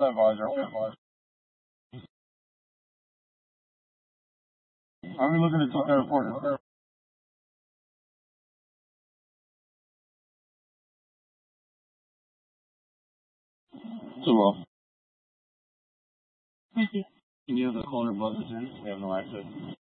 Advisor. I'm looking at the airport. So well. Can you have the caller buttons in? We have no access.